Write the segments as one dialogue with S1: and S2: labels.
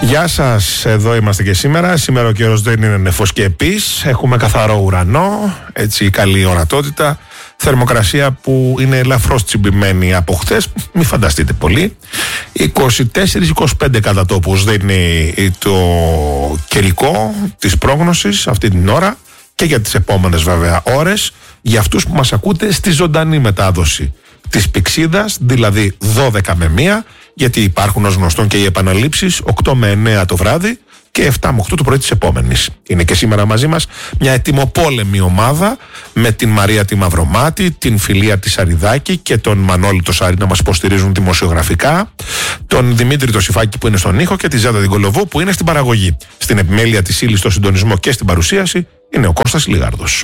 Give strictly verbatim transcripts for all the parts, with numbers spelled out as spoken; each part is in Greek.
S1: Γεια σας, εδώ είμαστε και σήμερα. Σήμερα ο καιρός δεν είναι νεφός και επής. Έχουμε καθαρό ουρανό, έτσι καλή ορατότητα. Θερμοκρασία που είναι ελαφρώς τσιμπημένη από χθες. Μην φανταστείτε πολύ. είκοσι τέσσερα είκοσι πέντε κατά τόπους δεν είναι το καιρικό της πρόγνωσης αυτή την ώρα και για τις επόμενες βέβαια ώρες. Για αυτούς που μας ακούτε στη ζωντανή μετάδοση της Πυξίδας, δηλαδή δώδεκα με μία, γιατί υπάρχουν ως γνωστόν και οι επαναλήψεις οκτώ με εννέα το βράδυ και επτά με οκτώ το πρωί της επόμενης. Είναι και σήμερα μαζί μας μια ετοιμοπόλεμη ομάδα με την Μαρία τη Μαυρομάτη, την Φιλία τη Σαριδάκη και τον Μανώλη το Σάρη να μας υποστηρίζουν δημοσιογραφικά, τον Δημήτρη το Σιφάκη που είναι στον ήχο και τη Ζάτα την Κολοβού που είναι στην παραγωγή. Στην επιμέλεια της ύλης, στο συντονισμό και στην παρουσίαση είναι ο Κώστας Λιγάρδος.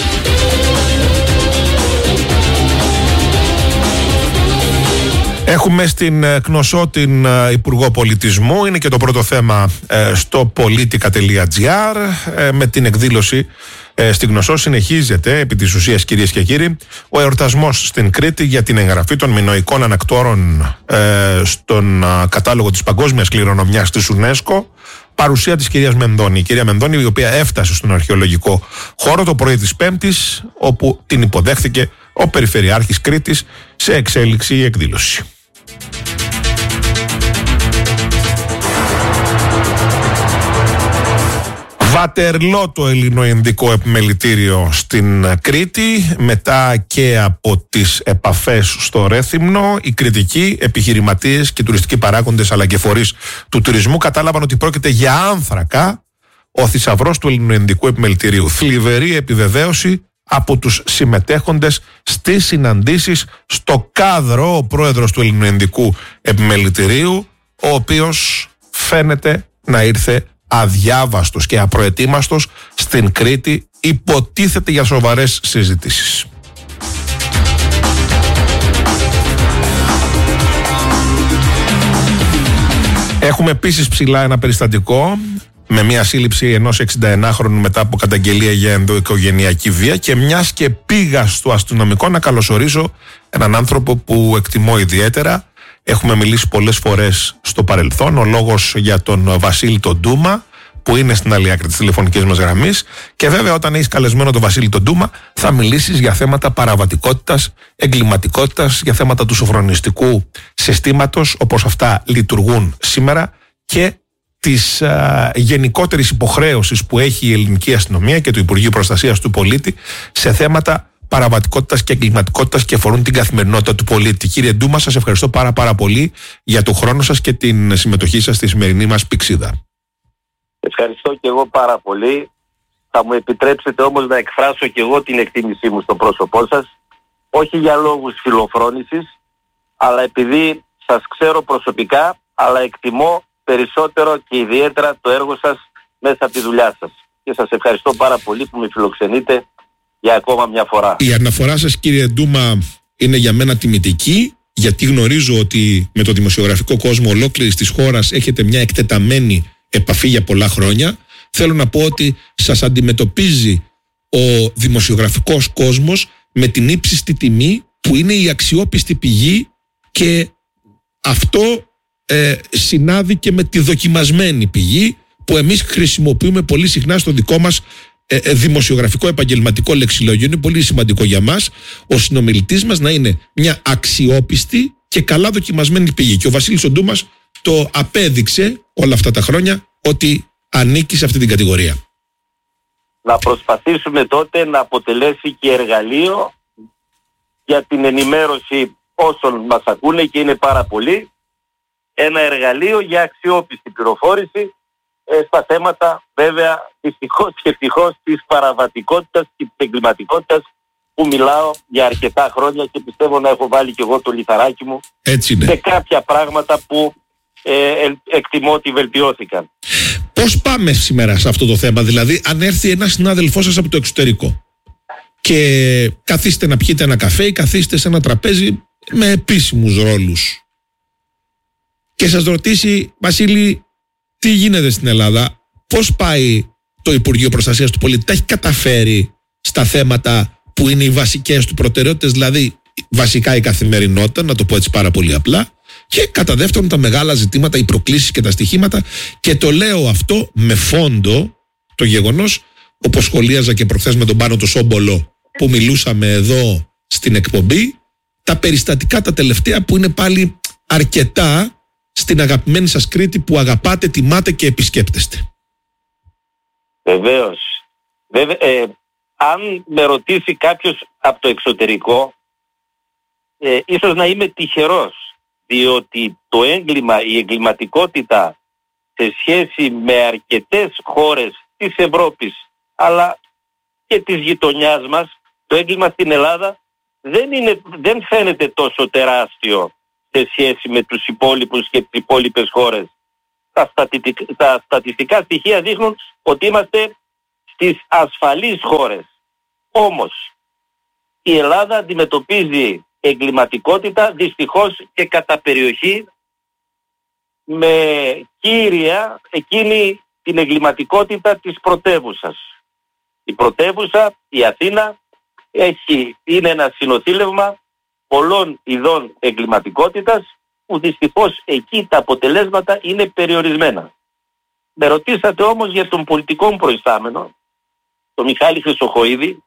S1: Έχουμε στην Κνωσό την Υπουργό Πολιτισμού, είναι και το πρώτο θέμα στο politica.gr. Με την εκδήλωση στην Κνωσό συνεχίζεται επί της ουσίας, κυρίες και κύριοι, ο εορτασμός στην Κρήτη για την εγγραφή των μινωικών ανακτόρων στον κατάλογο της παγκόσμιας κληρονομιάς της UNESCO. Παρουσία της κυρίας Μενδώνη. Η κυρία Μενδώνη, η οποία έφτασε στον αρχαιολογικό χώρο το πρωί της Πέμπτης, όπου την υποδέχθηκε ο Περιφερειάρχης Κρήτης σε εξέλιξη η εκδήλωση. Βατερλό το ελληνοινδικό επιμελητήριο στην Κρήτη, μετά και από τις επαφές στο Ρέθυμνο, οι κριτικοί επιχειρηματίες και τουριστικοί παράγοντες αλλά και φορείς του τουρισμού κατάλαβαν ότι πρόκειται για άνθρακα ο θησαυρός του ελληνοινδικού επιμελητηρίου. Θλιβερή επιβεβαίωση από τους συμμετέχοντες στις συναντήσεις στο κάδρο, ο πρόεδρος του ελληνοινδικού επιμελητηρίου, ο οποίος φαίνεται να ήρθε αδιάβαστος και απροετοίμαστος στην Κρήτη, υποτίθεται για σοβαρές συζητήσεις. Έχουμε επίσης ψηλά ένα περιστατικό με μια σύλληψη ενός εξηνταενάχρονου μετά από καταγγελία για ενδοοικογενειακή βία, και μιας και πήγα στο αστυνομικό να καλωσορίσω έναν άνθρωπο που εκτιμώ ιδιαίτερα. Έχουμε μιλήσει πολλές φορές στο παρελθόν. Ο λόγος για τον Βασίλη τον Ντούμα, που είναι στην άλλη άκρη της τηλεφωνικής μας γραμμής. Και βέβαια, όταν έχεις καλεσμένο τον Βασίλη τον Ντούμα, θα μιλήσεις για θέματα παραβατικότητας, εγκληματικότητας, για θέματα του σοφρονιστικού συστήματος, όπως αυτά λειτουργούν σήμερα, και της α, γενικότερης υποχρέωσης που έχει η ελληνική αστυνομία και το Υπουργείο Προστασίας του Πολίτη σε θέματα παραβατικότητας και εγκληματικότητας και αφορούν την καθημερινότητα του πολίτη. Κύριε Ντούμα, σας ευχαριστώ πάρα πάρα πολύ για τον χρόνο σας και την συμμετοχή σας στη σημερινή μας Πυξίδα.
S2: Ευχαριστώ και εγώ πάρα πολύ. Θα μου επιτρέψετε όμως να εκφράσω και εγώ την εκτίμησή μου στο πρόσωπό σας, όχι για λόγους φιλοφρόνησης, αλλά επειδή σας ξέρω προσωπικά, αλλά εκτιμώ περισσότερο και ιδιαίτερα το έργο σας μέσα από τη δουλειά σας. Και σας ευχαριστώ πάρα πολύ που με φιλοξενείτε για ακόμα μια φορά.
S1: Η αναφορά σας, κύριε Ντούμα, είναι για μένα τιμητική, γιατί γνωρίζω ότι με το δημοσιογραφικό κόσμο ολόκληρης της χώρας έχετε μια εκτεταμένη επαφή για πολλά χρόνια. Θέλω να πω ότι σας αντιμετωπίζει ο δημοσιογραφικός κόσμος με την ύψιστη τιμή που είναι η αξιόπιστη πηγή, και αυτό ε, συνάδει και με τη δοκιμασμένη πηγή που εμείς χρησιμοποιούμε πολύ συχνά στο δικό μας ε, ε, δημοσιογραφικό επαγγελματικό λεξιλόγιο. Είναι πολύ σημαντικό για μας ο συνομιλητής μας να είναι μια αξιόπιστη και καλά δοκιμασμένη πηγή, και ο Βασίλης ο Ντούμας το απέδειξε όλα αυτά τα χρόνια ότι ανήκει σε αυτή την κατηγορία.
S2: Να προσπαθήσουμε τότε να αποτελέσει και εργαλείο για την ενημέρωση όσων μας ακούνε, και είναι πάρα πολλοί, ένα εργαλείο για αξιόπιστη πληροφόρηση ε, στα θέματα βέβαια δυστυχώς και ευτυχώς της παραβατικότητας και της εγκληματικότητας, που μιλάω για αρκετά χρόνια και πιστεύω να έχω βάλει και εγώ το λιθαράκι μου σε κάποια πράγματα που ε, ε, εκτιμώ ότι βελτιώθηκαν.
S1: Πώς πάμε σήμερα σε αυτό το θέμα, δηλαδή αν έρθει ένας συνάδελφός σας από το εξωτερικό και καθίστε να πιείτε ένα καφέ ή καθίστε σε ένα τραπέζι με επίσημους ρόλους και σας ρωτήσει, Βασίλη, τι γίνεται στην Ελλάδα, πώς πάει το Υπουργείο Προστασίας του Πολίτη, τα έχει καταφέρει στα θέματα που είναι οι βασικές του προτεραιότητες, δηλαδή βασικά η καθημερινότητα, να το πω έτσι πάρα πολύ απλά, και κατά δεύτερον τα μεγάλα ζητήματα, οι προκλήσεις και τα στοιχήματα. Και το λέω αυτό με φόντο το γεγονός, όπως σχολίαζα και προχθές με τον Πάνο το Σόμπολο που μιλούσαμε εδώ στην εκπομπή, τα περιστατικά τα τελευταία που είναι πάλι αρκετά στην αγαπημένη σας Κρήτη που αγαπάτε, τιμάτε και επισκέπτεστε.
S2: Βεβαίως. Βέβαια, ε, αν με ρωτήσει κάποιος από το εξωτερικό, ε, ίσως να είμαι τυχερός, διότι το έγκλημα, η εγκληματικότητα σε σχέση με αρκετές χώρες της Ευρώπης αλλά και της γειτονιάς μας, το έγκλημα στην Ελλάδα δεν, είναι, δεν φαίνεται τόσο τεράστιο σε σχέση με τους υπόλοιπους και τις υπόλοιπες χώρες. Τα, στατιστικά, τα στατιστικά στοιχεία δείχνουν ότι είμαστε στις ασφαλείς χώρες. Όμως η Ελλάδα αντιμετωπίζει εγκληματικότητα δυστυχώς και κατά περιοχή με κύρια εκείνη την εγκληματικότητα της πρωτεύουσας. Η πρωτεύουσα, η Αθήνα, έχει, είναι ένα συνοθήλευμα πολλών ειδών εγκληματικότητας που δυστυχώς εκεί τα αποτελέσματα είναι περιορισμένα. Με ρωτήσατε όμως για τον πολιτικό μου προϊστάμενο, τον Μιχάλη Χρυσοχοΐδη.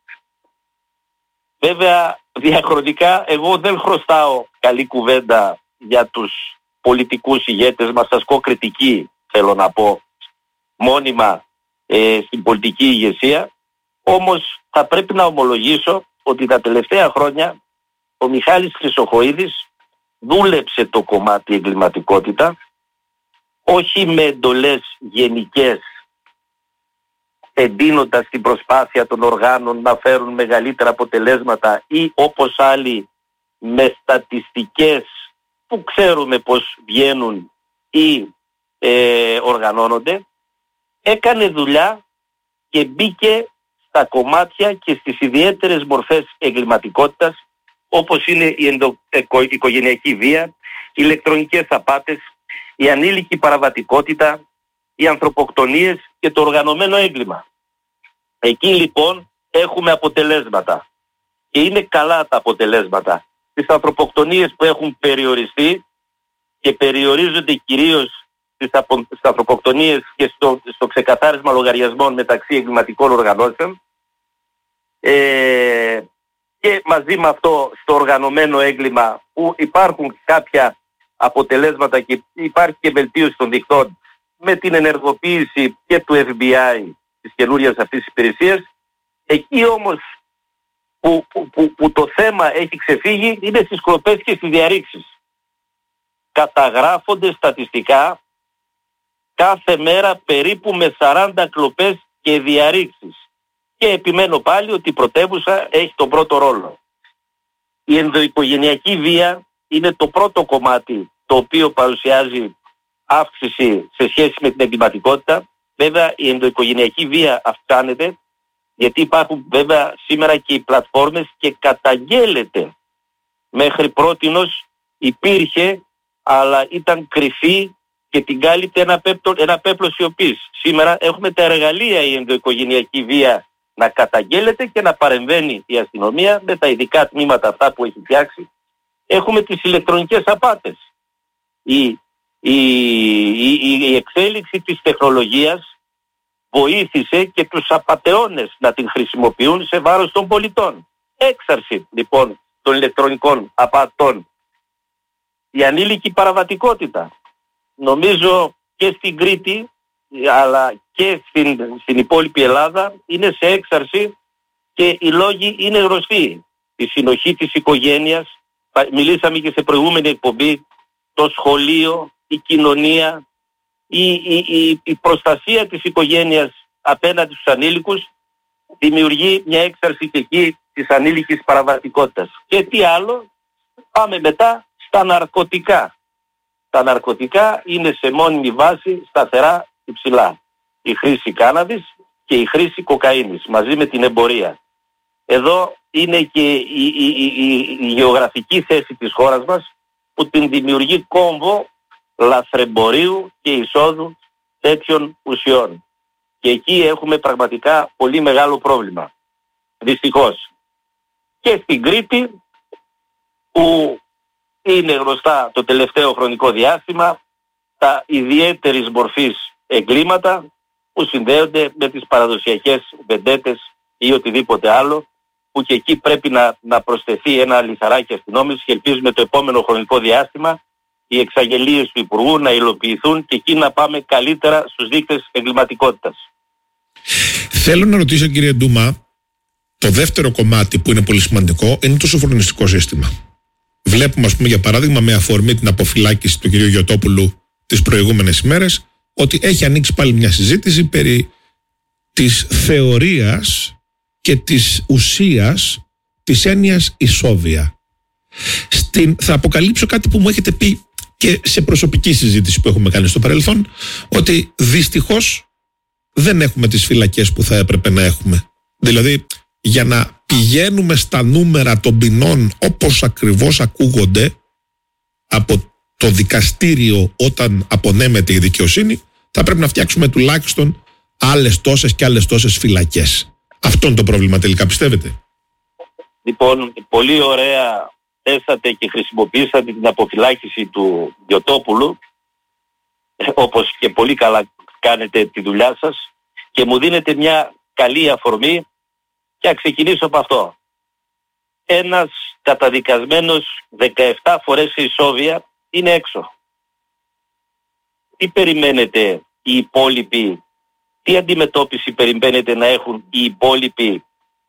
S2: Βέβαια διαχρονικά εγώ δεν χρωστάω καλή κουβέντα για τους πολιτικούς ηγέτες μας, ασκώ κριτική, θέλω να πω, μόνιμα ε, στην πολιτική ηγεσία. Όμως θα πρέπει να ομολογήσω ότι τα τελευταία χρόνια ο Μιχάλης Χρυσοχοΐδης δούλεψε το κομμάτι εγκληματικότητα, όχι με εντολές γενικές, εντείνοντας την προσπάθεια των οργάνων να φέρουν μεγαλύτερα αποτελέσματα ή όπως άλλοι με στατιστικές που ξέρουμε πως βγαίνουν ή ε, οργανώνονται. Έκανε δουλειά και μπήκε στα κομμάτια και στις ιδιαίτερες μορφές εγκληματικότητας, όπως είναι η ενδοοικογενειακή βία, οι ηλεκτρονικές απάτες, η ανήλικη παραβατικότητα, οι ανθρωποκτονίες και το οργανωμένο έγκλημα. Εκεί λοιπόν έχουμε αποτελέσματα και είναι καλά τα αποτελέσματα. Τις ανθρωποκτονίες που έχουν περιοριστεί και περιορίζονται κυρίως στις, απο, στις ανθρωποκτονίες και στο, στο ξεκαθάρισμα λογαριασμών μεταξύ εγκληματικών οργανώσεων, ε, και μαζί με αυτό στο οργανωμένο έγκλημα που υπάρχουν κάποια αποτελέσματα και υπάρχει και βελτίωση των δικτών με την ενεργοποίηση και του Εφ Μπι Άι της καινούριας αυτής της υπηρεσίας. Εκεί όμως που, που, που, που το θέμα έχει ξεφύγει είναι στις κλοπές και στις διαρρήξεις. Καταγράφονται στατιστικά κάθε μέρα περίπου με σαράντα κλοπές και διαρρήξεις. Και επιμένω πάλι ότι η πρωτεύουσα έχει τον πρώτο ρόλο. Η ενδοοικογενειακή βία είναι το πρώτο κομμάτι το οποίο παρουσιάζει αύξηση σε σχέση με την εγκληματικότητα. Βέβαια η ενδοοικογενειακή βία αυξάνεται γιατί υπάρχουν βέβαια σήμερα και οι πλατφόρμες και καταγγέλλεται. Μέχρι πρότινος υπήρχε αλλά ήταν κρυφή και την κάλυπτε ένα, πέπτο, ένα πέπλο σιωπής. Σήμερα έχουμε τα εργαλεία η ενδοοικογενειακή βία να καταγγέλλεται και να παρεμβαίνει η αστυνομία με τα ειδικά τμήματα αυτά που έχει φτιάξει. Έχουμε τις ηλεκτρονικές απάτες. Η, η, η, η εξέλιξη της τεχνολογίας βοήθησε και τους απατεώνες να την χρησιμοποιούν σε βάρος των πολιτών. Έξαρση λοιπόν των ηλεκτρονικών απατών. Η ανήλικη παραβατικότητα. Νομίζω και στην Κρήτη αλλά και στην, στην υπόλοιπη Ελλάδα είναι σε έξαρση και οι λόγοι είναι γνωστοί. Η συνοχή της οικογένειας, μιλήσαμε και σε προηγούμενη εκπομπή, το σχολείο, η κοινωνία, η, η, η, η προστασία της οικογένειας απέναντι στους ανήλικους δημιουργεί μια έξαρση και εκεί της ανήλικης παραβατικότητας. Και τι άλλο, πάμε μετά στα ναρκωτικά. Τα ναρκωτικά είναι σε μόνιμη βάση σταθερά υψηλά. Η χρήση κάναβης και η χρήση κοκαίνης μαζί με την εμπορία. Εδώ είναι και η, η, η, η γεωγραφική θέση της χώρας μας που την δημιουργεί κόμβο λαθρεμπορίου και εισόδου τέτοιων ουσιών. Και εκεί έχουμε πραγματικά πολύ μεγάλο πρόβλημα. Δυστυχώς. Και στην Κρήτη που είναι γνωστά το τελευταίο χρονικό διάστημα τα ιδιαίτερης μορφής εγκλήματα που συνδέονται με τις παραδοσιακές βεντέτες ή οτιδήποτε άλλο, που και εκεί πρέπει να, να προσθεθεί ένα λιθαράκι αστυνόμευση και ελπίζουμε το επόμενο χρονικό διάστημα οι εξαγγελίες του Υπουργού να υλοποιηθούν και εκεί να πάμε καλύτερα στους δείκτες εγκληματικότητας.
S1: Θέλω να ρωτήσω, κύριε Ντούμα, το δεύτερο κομμάτι που είναι πολύ σημαντικό είναι το σοφρονιστικό σύστημα. Βλέπουμε, ας πούμε, για παράδειγμα, με αφορμή την αποφυλάκηση του κυρίου Γιωτόπουλου τις προηγούμενες ημέρες, ότι έχει ανοίξει πάλι μια συζήτηση περί της θεωρίας και της ουσίας της έννοιας ισόβια. Στην, θα αποκαλύψω κάτι που μου έχετε πει και σε προσωπική συζήτηση που έχουμε κάνει στο παρελθόν, ότι δυστυχώς δεν έχουμε τις φυλακές που θα έπρεπε να έχουμε. Δηλαδή, για να πηγαίνουμε στα νούμερα των ποινών όπως ακριβώς ακούγονται από το δικαστήριο όταν απονέμεται η δικαιοσύνη, θα πρέπει να φτιάξουμε τουλάχιστον άλλες τόσες και άλλες τόσες φυλακές. Αυτό είναι το πρόβλημα τελικά, πιστεύετε?
S2: Λοιπόν, πολύ ωραία θέσατε και χρησιμοποιήσατε την αποφυλάκηση του Γιωτόπουλου, όπως και πολύ καλά κάνετε τη δουλειά σας, και μου δίνετε μια καλή αφορμή και να ξεκινήσω από αυτό. Ένας καταδικασμένος δεκαεπτά φορές σε ισόβια είναι έξω. Τι περιμένετε οι υπόλοιποι, τι αντιμετώπιση περιμένετε να έχουν οι υπόλοιποι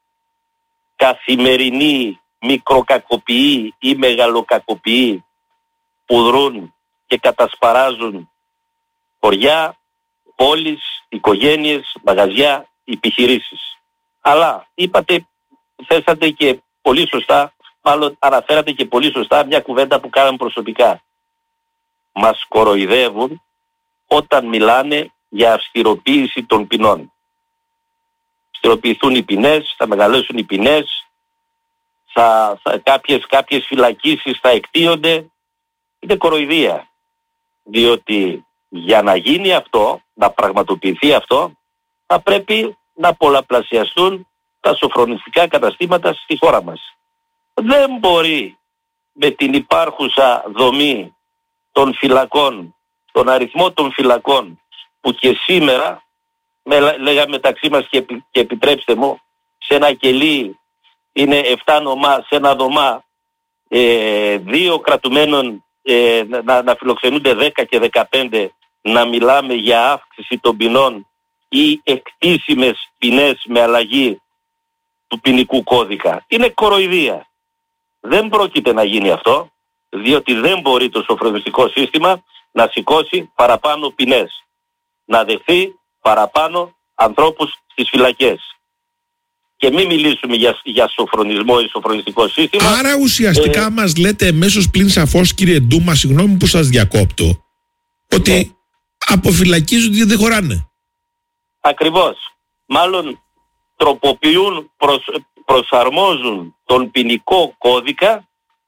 S2: καθημερινοί μικροκακοποιοί ή μεγαλοκακοποιοί που δρούν και κατασπαράζουν χωριά, πόλεις, οικογένειες, μαγαζιά, επιχειρήσεις? Αλλά είπατε, θέσατε και πολύ σωστά, μάλλον αναφέρατε και πολύ σωστά μια κουβέντα που κάναμε προσωπικά. Μας κοροϊδεύουν όταν μιλάνε για αυστηροποίηση των ποινών. Αυστηροποιηθούν οι ποινές, θα μεγαλώσουν οι ποινές, θα, θα, κάποιες, κάποιες φυλακίσεις θα εκτείονται. Είναι κοροϊδία. Διότι για να γίνει αυτό, να πραγματοποιηθεί αυτό, θα πρέπει να πολλαπλασιαστούν τα σοφρονιστικά καταστήματα στη χώρα μας. Δεν μπορεί με την υπάρχουσα δομή των φυλακών, τον αριθμό των φυλακών που και σήμερα, με, λέγαμε μεταξύ μας και, και επιτρέψτε μου, σε ένα κελί είναι εφτά νομά, σε ένα δωμά ε, δύο κρατουμένων ε, να, να φιλοξενούνται δέκα και δεκαπέντε, να μιλάμε για αύξηση των ποινών ή εκτίσιμες ποινές με αλλαγή του ποινικού κώδικα. Είναι κοροϊδία. Δεν πρόκειται να γίνει αυτό, διότι δεν μπορεί το σοφρονιστικό σύστημα να σηκώσει παραπάνω ποινές, να δεχθεί παραπάνω ανθρώπους στις φυλακές. Και μην μιλήσουμε για, για σοφρονισμό ή σοφρονιστικό σύστημα.
S1: Άρα ουσιαστικά ε, μας λέτε εμέσως πλην σαφώς, κύριε Ντούμα, συγγνώμη που σας διακόπτω, ότι ναι, αποφυλακίζονται γιατί δεν χωράνε.
S2: Ακριβώς. Μάλλον τροποποιούν, προσ, προσαρμόζουν τον ποινικό κώδικα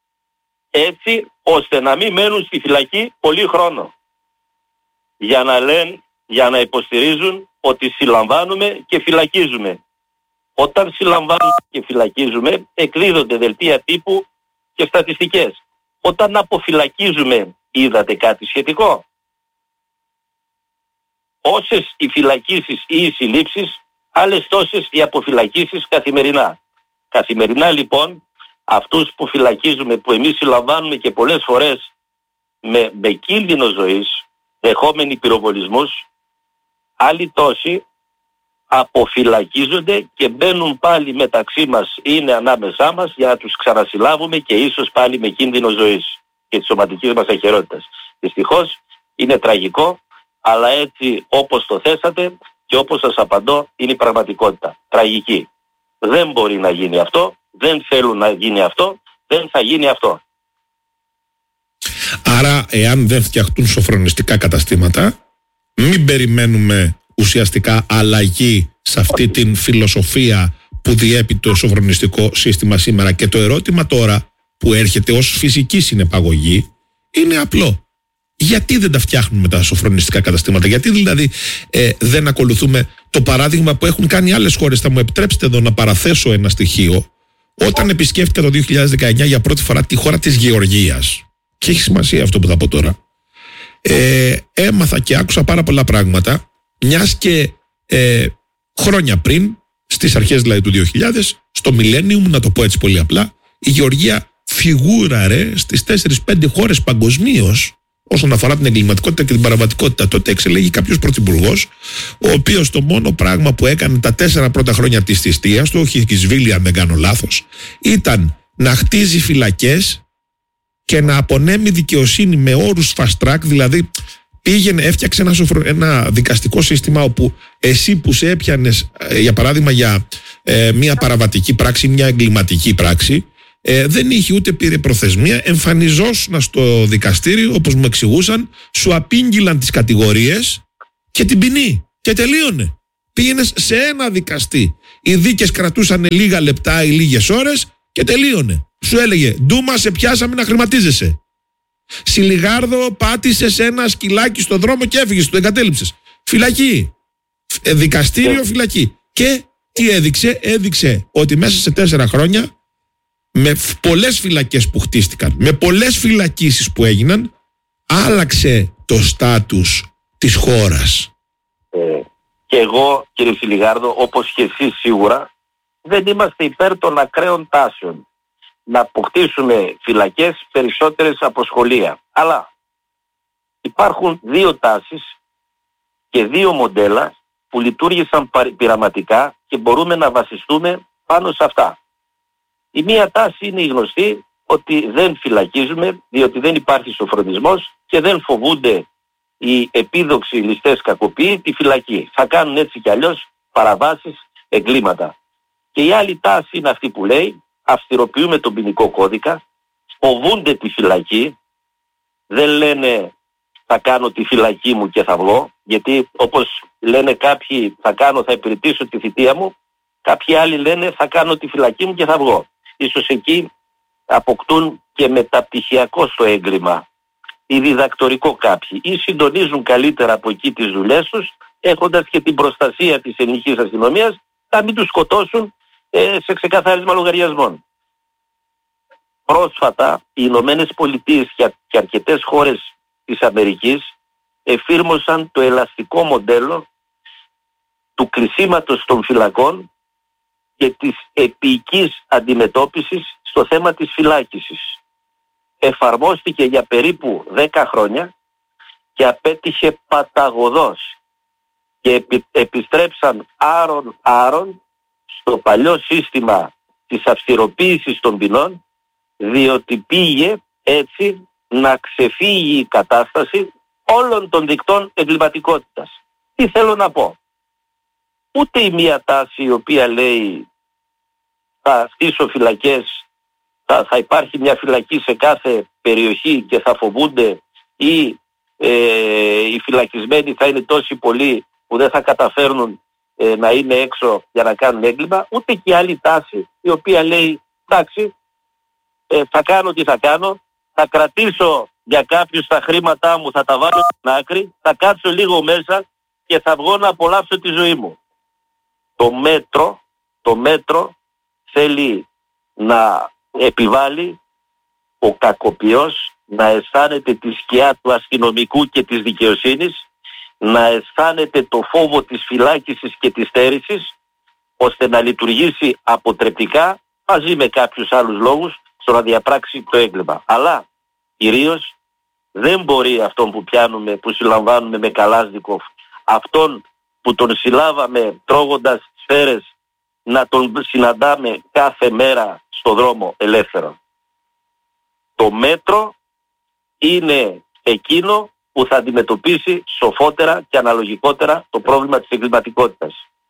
S2: έτσι ώστε να μην μένουν στη φυλακή πολύ χρόνο. Για να λένε, για να υποστηρίζουν ότι συλλαμβάνουμε και φυλακίζουμε. Όταν συλλαμβάνουμε και φυλακίζουμε, εκδίδονται δελτία τύπου και στατιστικές. Όταν αποφυλακίζουμε, είδατε κάτι σχετικό? Όσες οι φυλακίσεις ή οι συλλήψεις, άλλες τόσες οι αποφυλακίσεις καθημερινά. Καθημερινά λοιπόν, αυτούς που φυλακίζουμε, που εμείς συλλαμβάνουμε και πολλές φορές με, με κίνδυνο ζωής, δεχόμενοι πυροβολισμούς, άλλοι τόσοι αποφυλακίζονται και μπαίνουν πάλι μεταξύ μας, είναι ανάμεσά μας, για να τους ξανασυλλάβουμε και ίσως πάλι με κίνδυνο ζωής και της σωματικής μας αχαιρότητας. Δυστυχώς είναι τραγικό, αλλά έτσι όπως το θέσατε και όπως σας απαντώ, είναι η πραγματικότητα. Τραγική. Δεν μπορεί να γίνει αυτό, δεν θέλουν να γίνει αυτό, δεν θα γίνει αυτό.
S1: Άρα, εάν δεν φτιαχτούν σοφρονιστικά καταστήματα, μην περιμένουμε ουσιαστικά αλλαγή σε αυτή την φιλοσοφία που διέπει το σοφρονιστικό σύστημα σήμερα. Και το ερώτημα τώρα που έρχεται ως φυσική συνεπαγωγή είναι απλό. Γιατί δεν τα φτιάχνουμε τα σοφρονιστικά καταστήματα? Γιατί δηλαδή ε, δεν ακολουθούμε το παράδειγμα που έχουν κάνει άλλες χώρες? Θα μου επιτρέψετε εδώ να παραθέσω ένα στοιχείο. Όταν επισκέφτηκα το δύο χιλιάδες δεκαεννιά για πρώτη φορά τη χώρα της Γεωργίας, και έχει σημασία αυτό που θα πω τώρα, ε, έμαθα και άκουσα πάρα πολλά πράγματα, μιας και ε, χρόνια πριν, στις αρχές δηλαδή του δύο χιλιάδες, στο Millennium, να το πω έτσι πολύ απλά, η Γεωργία φιγούραρε στις τέσσερις πέντε χώρες παγκοσμίως όσον αφορά την εγκληματικότητα και την παραβατικότητα. Τότε εξελέγει κάποιος πρωθυπουργός, ο οποίος το μόνο πράγμα που έκανε τα τέσσερα πρώτα χρόνια της θητείας του, όχι Χισκισβίλη αν δεν κάνω λάθος, ήταν να χτίζει φυλακές και να απονέμει δικαιοσύνη με όρους fast track, δηλαδή πήγαινε, έφτιαξε ένα, σοφρο, ένα δικαστικό σύστημα όπου εσύ που σε έπιανες, για παράδειγμα, για ε, μια παραβατική πράξη, μια εγκληματική πράξη, ε, δεν είχε ούτε πήρε προθεσμία, εμφανιζόσουν στο δικαστήριο, όπως μου εξηγούσαν, σου απήγγειλαν τις κατηγορίες και την ποινή και τελείωνε. Πήγαινες σε ένα δικαστή, οι δίκες κρατούσαν λίγα λεπτά ή λίγες ώρες και τελείωνε. Σου έλεγε «Ντούμα, σε πιάσαμε να χρηματίζεσαι». Σιλιγάρδο, πάτησες ένα σκυλάκι στο δρόμο και έφυγες, το εγκατέλειψες. Φυλακή. Ε, δικαστήριο, φυλακή. Και τι έδειξε? Έδειξε ότι μέσα σε τέσσερα χρόνια, με πολλές φυλακές που χτίστηκαν, με πολλές φυλακίσεις που έγιναν, άλλαξε το στάτους της χώρας.
S2: Ε, και εγώ, κύριε Σιλιγάρδο, όπως και εσείς σίγουρα, δεν είμαστε υπέρ των ακραίων τάσεων να αποκτήσουμε φυλακές περισσότερες από σχολεία. Αλλά υπάρχουν δύο τάσεις και δύο μοντέλα που λειτουργήσαν πειραματικά και μπορούμε να βασιστούμε πάνω σε αυτά. Η μία τάση είναι η γνωστή, ότι δεν φυλακίζουμε διότι δεν υπάρχει σοφρονισμός και δεν φοβούνται οι επίδοξοι ληστές κακοποιοί τη φυλακή. Θα κάνουν έτσι κι αλλιώς παραβάσεις, εγκλήματα. Και η άλλη τάση είναι αυτή που λέει αυστηροποιούμε τον ποινικό κώδικα, φοβούνται τη φυλακή, δεν λένε θα κάνω τη φυλακή μου και θα βγω, γιατί όπως λένε κάποιοι θα κάνω, θα υπηρετήσω τη θητεία μου, κάποιοι άλλοι λένε θα κάνω τη φυλακή μου και θα βγω. Ίσως εκεί αποκτούν και μεταπτυχιακό στο έγκλημα ή διδακτορικό κάποιοι, ή συντονίζουν καλύτερα από εκεί τις δουλειές τους, έχοντας και την προστασία της ελληνικής αστυνομίας, να μην τους σκοτώσουν ε, σε ξεκαθάρισμα λογαριασμών. Πρόσφατα οι Ηνωμένες Πολιτείες και αρκετές χώρες της Αμερικής εφήρμοσαν το ελαστικό μοντέλο του κλεισίματος των φυλακών και της επίοικης αντιμετώπισης στο θέμα της φυλάκισης. Εφαρμόστηκε για περίπου δέκα χρόνια και απέτυχε παταγωδώς και επι, επιστρέψαν άρον άρον στο παλιό σύστημα της αυστηροποίησης των ποινών, διότι πήγε έτσι να ξεφύγει η κατάσταση όλων των δικτών εγκληματικότητας. Τι θέλω να πω? Ούτε η μία τάση η οποία λέει θα στήσω φυλακές, θα, θα υπάρχει μια φυλακή σε κάθε περιοχή και θα φοβούνται, ή ε, οι φυλακισμένοι θα είναι τόσοι πολλοί που δεν θα καταφέρνουν ε, να είναι έξω για να κάνουν έγκλημα, ούτε και η άλλη τάση η οποία λέει εντάξει, ε, θα κάνω τι θα κάνω, θα κρατήσω για κάποιους τα χρήματά μου, θα τα βάλω στην άκρη, θα κάτσω λίγο μέσα και θα βγω να απολαύσω τη ζωή μου. Το μέτρο, το μέτρο θέλει να επιβάλλει ο κακοποιός να αισθάνεται τη σκιά του αστυνομικού και της δικαιοσύνης, να αισθάνεται το φόβο της φυλάκισης και της στέρησης, ώστε να λειτουργήσει αποτρεπτικά μαζί με κάποιους άλλους λόγους στο να διαπράξει το έγκλημα. Αλλά κυρίως δεν μπορεί αυτόν που πιάνουμε, που συλλαμβάνουμε με Καλάζνικοφ, αυτόν που τον συλλάβαμε τρώγοντας σφαίρες, να τον συναντάμε κάθε μέρα στο δρόμο ελεύθερο. Το μέτρο είναι εκείνο που θα αντιμετωπίσει σοφότερα και αναλογικότερα το πρόβλημα της εγκληματικότητας.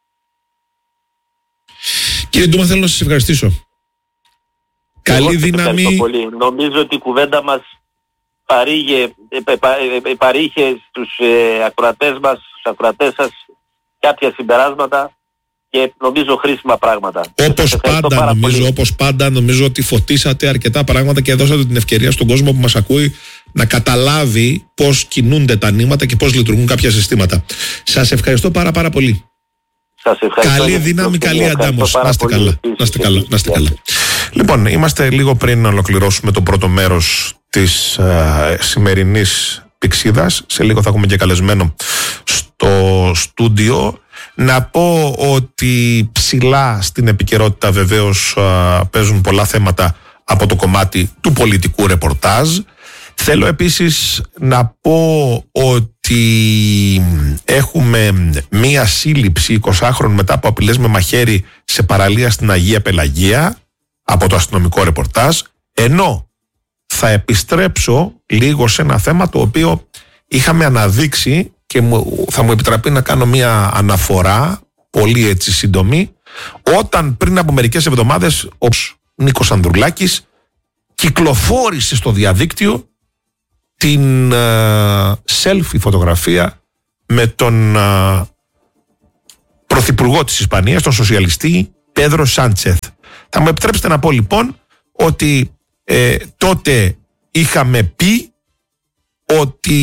S1: Κύριε Ντούμα, θέλω να σας ευχαριστήσω. Καλή δύναμη.
S2: Πολύ. Νομίζω ότι η κουβέντα μας παρήγε, παρήχε στους ε, ακροατές μας, στους ακροατές σας κάποια συμπεράσματα και νομίζω χρήσιμα πράγματα.
S1: Όπως πάντα, νομίζω, όπως πάντα νομίζω ότι φωτίσατε αρκετά πράγματα και δώσατε την ευκαιρία στον κόσμο που μας ακούει να καταλάβει πώς κινούνται τα νήματα και πώς λειτουργούν κάποια συστήματα. Σας ευχαριστώ πάρα πάρα πολύ.
S2: Σας ευχαριστώ.
S1: Καλή δύναμη, καλή αντάμωση. Να είστε καλά. Να είστε καλά. Να είστε καλά. Λοιπόν, είμαστε λίγο πριν να ολοκληρώσουμε το πρώτο μέρος της ε, σημερινής πηξίδας. Σε λίγο θα έχουμε και καλεσμένο στο στούντιο. Να πω ότι ψηλά στην επικαιρότητα βεβαίως ε, παίζουν πολλά θέματα από το κομμάτι του πολιτικού ρεπορτάζ. Θέλω επίσης να πω ότι έχουμε μία σύλληψη εικοσάχρονων μετά από απειλές με μαχαίρι σε παραλία στην Αγία Πελαγία από το αστυνομικό ρεπορτάζ, ενώ θα επιστρέψω λίγο σε ένα θέμα το οποίο είχαμε αναδείξει και θα μου επιτραπεί να κάνω μία αναφορά πολύ έτσι σύντομη, όταν πριν από μερικές εβδομάδες ο Νίκος Ανδρουλάκης κυκλοφόρησε στο διαδίκτυο την uh, selfie φωτογραφία με τον uh, πρωθυπουργό της Ισπανίας, τον σοσιαλιστή Πέδρο Σάντσεθ. Θα μου επιτρέψετε να πω λοιπόν ότι ε, τότε είχαμε πει ότι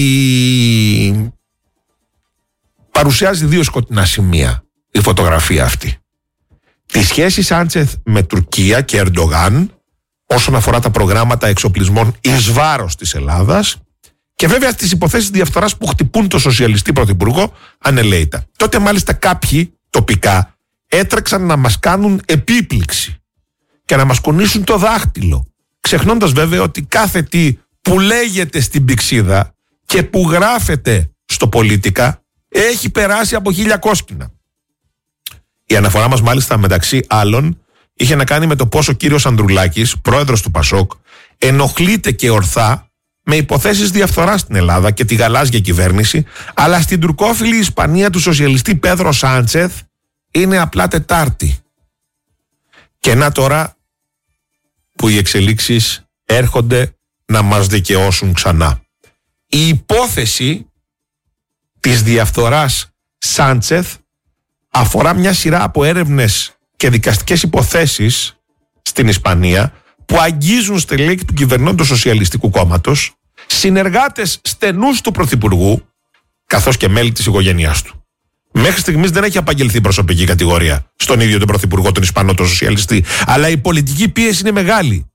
S1: παρουσιάζει δύο σκοτεινά σημεία η φωτογραφία αυτή. Τη σχέση Σάντσεθ με Τουρκία και Ερντογάν όσον αφορά τα προγράμματα εξοπλισμών εις βάρος της Ελλάδας και βέβαια τις υποθέσεις διαφθοράς που χτυπούν το σοσιαλιστή πρωθυπουργό ανελαίητα. Τότε μάλιστα κάποιοι τοπικά έτρεξαν να μας κάνουν επίπληξη και να μας κουνήσουν το δάχτυλο, ξεχνώντας βέβαια ότι κάθε τι που λέγεται στην πηξίδα και που γράφεται στο Πολίτικα έχει περάσει από χίλια κόσκινα. Η αναφορά μας μάλιστα μεταξύ άλλων είχε να κάνει με το πόσο ο κύριος Ανδρουλάκης, πρόεδρος του Πασόκ, ενοχλείται και ορθά με υποθέσεις διαφθοράς στην Ελλάδα και τη γαλάζια κυβέρνηση, αλλά στην τουρκόφιλη Ισπανία του σοσιαλιστή Πέδρο Σάντσεθ είναι απλά Τετάρτη. Και να τώρα που οι εξελίξεις έρχονται να μας δικαιώσουν ξανά. Η υπόθεση της διαφθοράς Σάντσεθ αφορά μια σειρά από έρευνες και δικαστικές υποθέσεις στην Ισπανία που αγγίζουν στελέχη του κυβερνώντος Σοσιαλιστικού Κόμματος, συνεργάτες στενούς του Πρωθυπουργού, καθώς και μέλη της οικογένειάς του. Μέχρι στιγμής δεν έχει απαγγελθεί προσωπική κατηγορία στον ίδιο τον Πρωθυπουργό, τον Ισπανό, τον Σοσιαλιστή, αλλά η πολιτική πίεση είναι μεγάλη.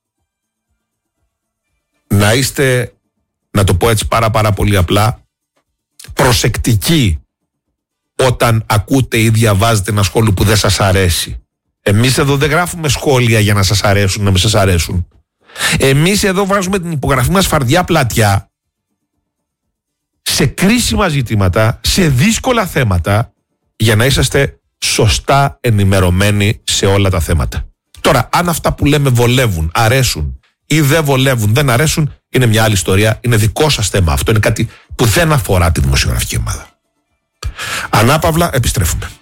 S1: Να είστε, να το πω έτσι πάρα πάρα πολύ απλά, προσεκτικοί όταν ακούτε ή διαβάζετε ένα σχόλιο που δεν σας αρέσει. Εμείς εδώ δεν γράφουμε σχόλια για να σας αρέσουν, να μην σας αρέσουν. Εμείς εδώ βάζουμε την υπογραφή μας φαρδιά πλατιά σε κρίσιμα ζητήματα, σε δύσκολα θέματα, για να είσαστε σωστά ενημερωμένοι σε όλα τα θέματα. Τώρα, αν αυτά που λέμε βολεύουν, αρέσουν ή δεν βολεύουν, δεν αρέσουν, είναι μια άλλη ιστορία, είναι δικό σας θέμα. Αυτό είναι κάτι που δεν αφορά τη δημοσιογραφική ομάδα. Ανάπαυλα, επιστρέφουμε.